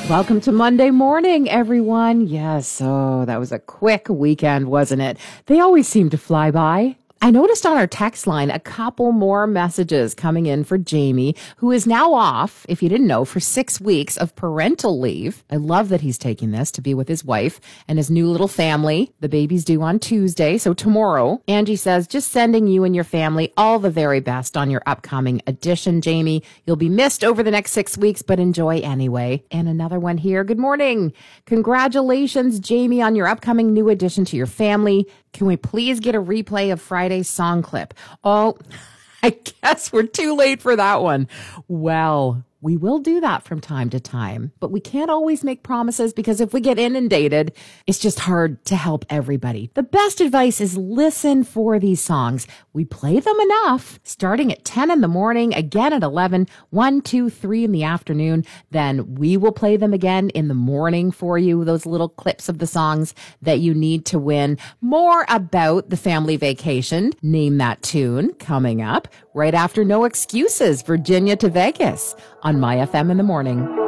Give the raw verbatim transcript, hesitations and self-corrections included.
Welcome to Monday morning, everyone. Yes, oh, that was a quick weekend, wasn't it? They always seem to fly by. I noticed on our text line a couple more messages coming in for Jamie, who is now off, if you didn't know, for six weeks of parental leave. I love that he's taking this to be with his wife and his new little family. The baby's due on Tuesday, so tomorrow. Angie says, just sending you and your family all the very best on your upcoming addition, Jamie. You'll be missed over the next six weeks, but enjoy anyway. And another one here. Good morning. Congratulations, Jamie, on your upcoming new addition to your family. Can we please get a replay of Friday's song clip? Oh, I guess we're too late for that one. Well, we will do that from time to time, but we can't always make promises because if we get inundated, it's just hard to help everybody. The best advice is listen for these songs. We play them enough, starting at ten in the morning, again at eleven, one, two, three in the afternoon. Then we will play them again in the morning for you, those little clips of the songs that you need to win. More about the family vacation, Name That Tune, coming up right after No Excuses, Virginia to Vegas on My F M in the morning.